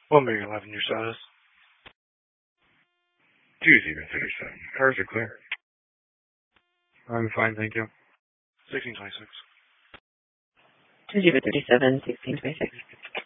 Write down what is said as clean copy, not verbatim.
1,011, your status. 2037. Cars are clear. I'm fine, thank you. 1626. 2037, 1626.